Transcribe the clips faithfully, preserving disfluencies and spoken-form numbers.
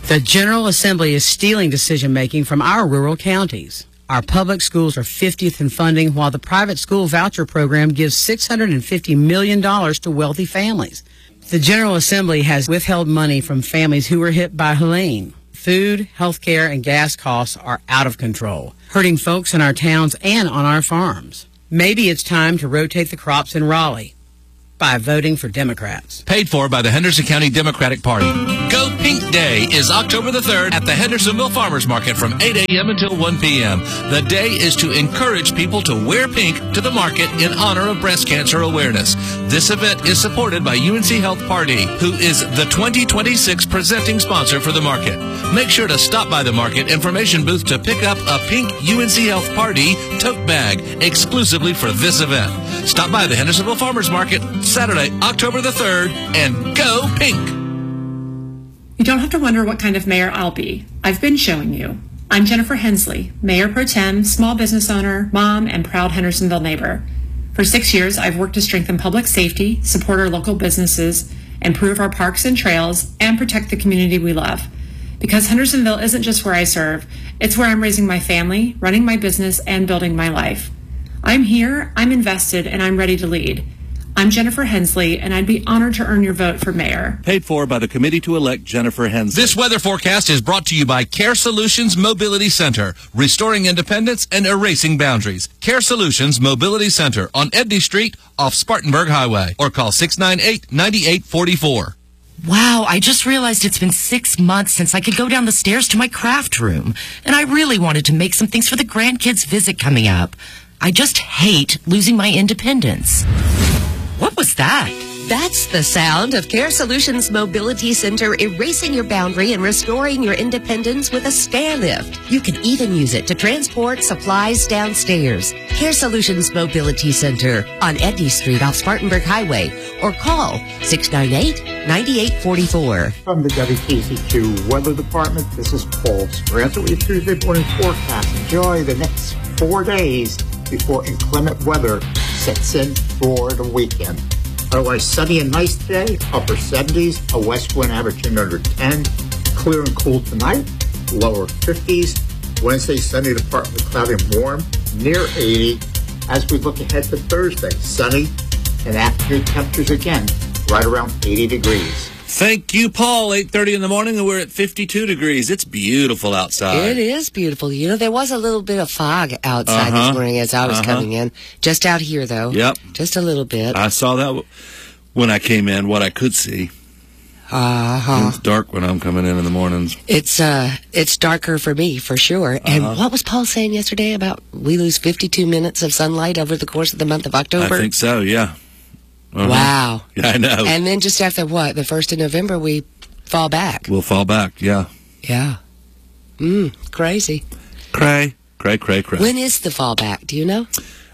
The General Assembly is stealing decision-making from our rural counties. Our public schools are fiftieth in funding, while the private school voucher program gives six hundred fifty million dollars to wealthy families. The General Assembly has withheld money from families who were hit by Helene. Food, health care, and gas costs are out of control, hurting folks in our towns and on our farms. Maybe it's time to rotate the crops in Raleigh by voting for Democrats. Paid for by the Henderson County Democratic Party. Go Pink Day is October the third at the Hendersonville Farmers Market from eight a.m. until one p.m. The day is to encourage people to wear pink to the market in honor of breast cancer awareness. This event is supported by U N C Health Party, who is the twenty twenty-six presenting sponsor for the market. Make sure to stop by the market information booth to pick up a pink U N C Health Party tote bag exclusively for this event. Stop by the Hendersonville Farmers Market Saturday, October the third, and go pink. You don't have to wonder what kind of mayor I'll be. I've been showing you. I'm Jennifer Hensley, Mayor Pro Tem, small business owner, mom, and proud Hendersonville neighbor. For six years, I've worked to strengthen public safety, support our local businesses, improve our parks and trails, and protect the community we love. Because Hendersonville isn't just where I serve, it's where I'm raising my family, running my business, and building my life. I'm here, I'm invested, and I'm ready to lead. I'm Jennifer Hensley, and I'd be honored to earn your vote for mayor. Paid for by the committee to elect Jennifer Hensley. This weather forecast is brought to you by Care Solutions Mobility Center, restoring independence and erasing boundaries. Care Solutions Mobility Center on Edney Street off Spartanburg Highway, or call six nine eight, nine eight four four. Wow, I just realized it's been six months since I could go down the stairs to my craft room, and I really wanted to make some things for the grandkids' visit coming up. I just hate losing my independence. What was that? That's the sound of Care Solutions Mobility Center erasing your boundary and restoring your independence with a stair lift. You can even use it to transport supplies downstairs. Care Solutions Mobility Center on Edney Street off Spartanburg Highway, or call six nine eight, nine eight four four. From the W K Z Q Weather Department, this is Paul Speranza with your Tuesday morning forecast. Enjoy the next four days before inclement weather sets in for the weekend. Otherwise, sunny and nice today, upper seventies, a west wind averaging under ten. Clear and cool tonight, lower fifties. Wednesday, sunny to partly cloudy and warm, near eighty. As we look ahead to Thursday, sunny and afternoon temperatures again, right around eighty degrees. Thank you, Paul. eight thirty in the morning, and we're at fifty-two degrees. It's beautiful outside. It is beautiful. You know, there was a little bit of fog outside uh-huh. this morning as I was uh-huh. coming in. Just out here, though. Yep. Just a little bit. I saw that when I came in, what I could see. Uh-huh. It's dark when I'm coming in in the mornings. It's uh, it's darker for me, for sure. And Uh-huh. what was Paul saying yesterday about we lose fifty-two minutes of sunlight over the course of the month of October? I think so, yeah. Uh-huh. Wow. Yeah, I know. And then just after, what, the first of November, we fall back. We'll fall back, yeah. Yeah. Mm, crazy. Cray, cray, cray, cray. When is the fall back? Do you know?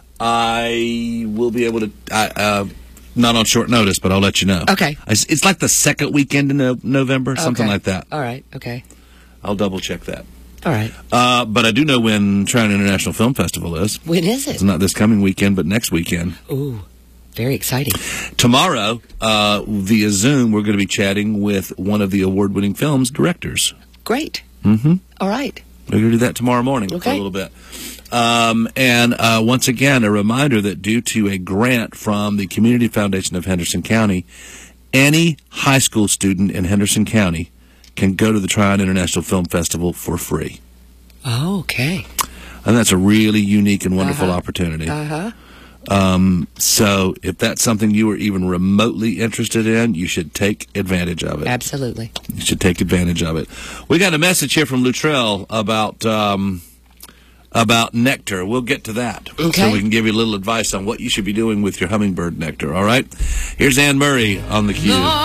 I will be able to, I, uh, not on short notice, but I'll let you know. Okay. It's, it's like the second weekend in no- November, something Okay. like that. All right, okay. I'll double check that. All right. Uh, but I do know when Tryon International Film Festival is. When is it? It's not this coming weekend, but next weekend. Ooh. Very exciting. Tomorrow, uh, via Zoom, we're going to be chatting with one of the award-winning film's directors. Great. Mm-hmm. All right. We're going to do that tomorrow morning for Okay. a little bit. Um, and uh, once again, a reminder that due to a grant from the Community Foundation of Henderson County, any high school student in Henderson County can go to the Tryon International Film Festival for free. Oh, okay. And that's a really unique and wonderful Uh-huh. opportunity. Uh-huh. Um, so if that's something you are even remotely interested in, you should take advantage of it. Absolutely. You should take advantage of it. We got a message here from Luttrell about um, about nectar. We'll get to that. Okay. So we can give you a little advice on what you should be doing with your hummingbird nectar, all right? Here's Anne Murray on the cue.